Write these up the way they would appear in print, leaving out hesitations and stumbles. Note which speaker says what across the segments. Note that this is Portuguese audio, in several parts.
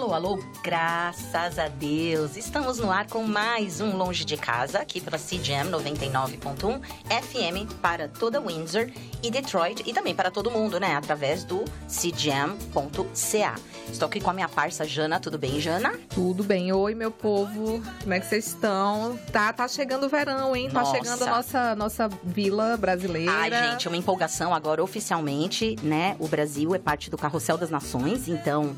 Speaker 1: Alô, alô, graças a Deus. Estamos no ar com mais um Longe de Casa, aqui pela CJAM 99.1 FM para toda Windsor e Detroit e também para todo mundo, né? Através do cjam.ca. Estou aqui com a minha parça Jana. Tudo bem, Jana?
Speaker 2: Tudo bem. Oi, meu povo. Como é que vocês estão? Tá chegando o verão, hein?
Speaker 1: Nossa.
Speaker 2: Tá chegando a nossa vila brasileira.
Speaker 1: Ai, gente, uma empolgação agora oficialmente, né? O Brasil é parte do Carrossel das Nações, então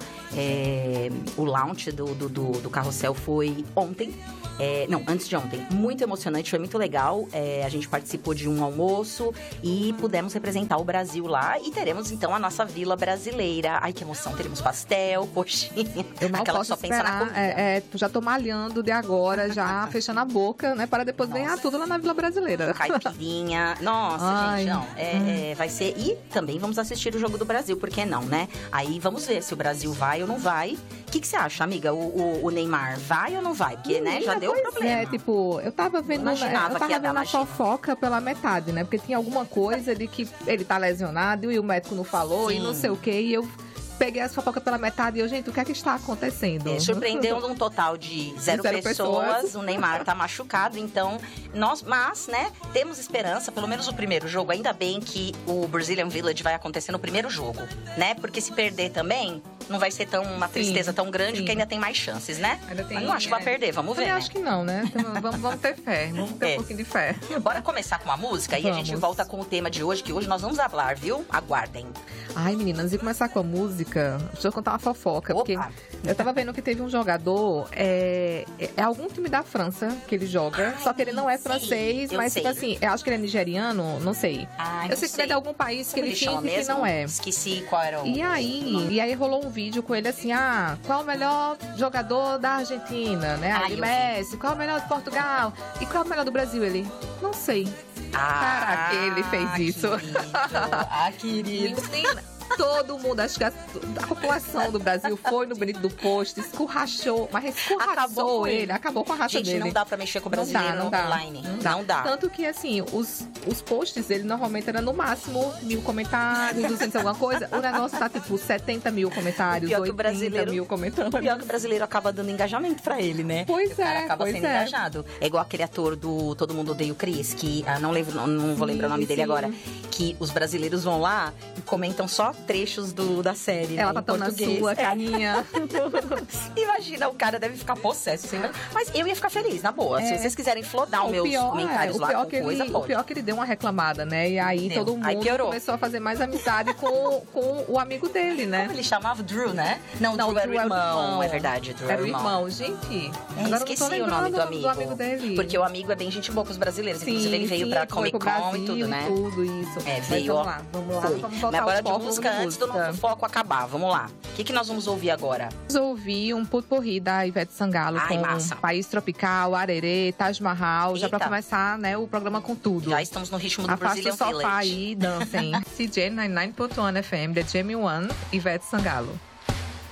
Speaker 1: o launch do Carrossel foi ontem. Não, antes de ontem. Muito emocionante, foi muito legal. A gente participou de um almoço e pudemos representar o Brasil lá. E teremos, então, a nossa vila brasileira. Ai, que emoção. Teremos pastel, coxinha.
Speaker 2: Eu não
Speaker 1: Aquela
Speaker 2: posso
Speaker 1: que só pensa na comida.
Speaker 2: Já tô malhando de agora, já fechando a boca, né? Para depois ganhar tudo lá na Vila Brasileira.
Speaker 1: Caipirinha. Nossa,
Speaker 2: Ai.
Speaker 1: gente, não. Vai ser... E também vamos assistir o Jogo do Brasil, por que não, né? Aí vamos ver se o Brasil vai ou não vai. O que você acha, amiga? O Neymar vai ou não vai? Porque, né, já deu problema.
Speaker 2: Eu tava vendo, a fofoca pela metade, né? Porque tinha alguma coisa de que ele tá lesionado e o médico não falou. Sim. E não sei o quê. E eu peguei essa fofoca pela metade e eu, gente, o que é que está acontecendo?
Speaker 1: Surpreendeu um total de zero pessoas. O Neymar tá machucado, então mas, né, temos esperança, pelo menos o primeiro jogo. Ainda bem que o Brazilian Village vai acontecer no primeiro jogo, né? Porque se perder também, não vai ser uma tristeza tão grande, que ainda tem mais chances, né? Mas não acho que vai perder, vamos ver,
Speaker 2: Eu acho que não, né? Então, vamos ter fé, vamos ter um pouquinho de fé.
Speaker 1: Bora começar com a música e a gente volta com o tema de hoje, que hoje nós vamos falar, viu? Aguardem.
Speaker 2: Ai, meninas, e começar com a música, deixa eu contar uma fofoca.
Speaker 1: Opa.
Speaker 2: Porque eu tava vendo que teve um jogador, é algum time da França que ele joga, só que ele não é francês, mas tipo assim, eu acho que ele é nigeriano, não sei. Eu sei que ele é de algum país que ele finge que não é.
Speaker 1: Esqueci qual era o...
Speaker 2: E aí rolou um vídeo com ele assim, qual é o melhor jogador da Argentina, né? Messi, qual é o melhor de Portugal? E qual é o melhor do Brasil? Ele, não sei. Caraca, ele fez isso.
Speaker 1: Querido.
Speaker 2: Todo mundo, acho que a população do Brasil foi no Benito do Posto, escurrachou ele, acabou com a raça dele.
Speaker 1: Gente, não dá pra mexer com o brasileiro online. Não dá.
Speaker 2: Tanto que, assim, os posts dele normalmente eram no máximo 1000 comentários, 200 alguma coisa. O negócio tá, tipo, 70 mil comentários, 80 mil comentários.
Speaker 1: O pior que o brasileiro acaba dando engajamento pra ele, né?
Speaker 2: Pois
Speaker 1: o cara acaba sendo engajado. É igual aquele ator do Todo Mundo Odeia o Chris, que não vou lembrar o nome dele agora, que os brasileiros vão lá e comentam só trechos da série,
Speaker 2: ela
Speaker 1: né,
Speaker 2: tá tão na sua carinha.
Speaker 1: Imagina, o cara deve ficar possesso. Mas eu ia ficar feliz, na boa. Se vocês quiserem flodar os meus comentários lá com coisa, pode.
Speaker 2: O pior é que ele deu uma reclamada, né? E aí todo mundo começou a fazer mais amizade com o amigo dele, né?
Speaker 1: Como ele chamava? Drew, né? Não, Drew era o irmão. É verdade, Drew
Speaker 2: era o irmão. Gente,
Speaker 1: esqueci o nome do amigo
Speaker 2: dele.
Speaker 1: Porque o amigo é bem gente boa com os brasileiros. Inclusive, ele veio pra Comic Con e tudo, né?
Speaker 2: Tudo isso.
Speaker 1: Veio.
Speaker 2: Vamos lá. Vamos voltar
Speaker 1: agora de música antes do nosso foco acabar. Vamos lá. O que nós vamos ouvir agora?
Speaker 2: Vamos ouvir um potpourri da Ivete Sangalo com País Tropical, Arerê, Taj Mahal. Já pra começar, né, o programa com tudo.
Speaker 1: Já estamos no ritmo do Brazilian Village.
Speaker 2: Afasta o sofá aí, dancem. CJ 99.1 FM, The Jamie One, Ivete Sangalo.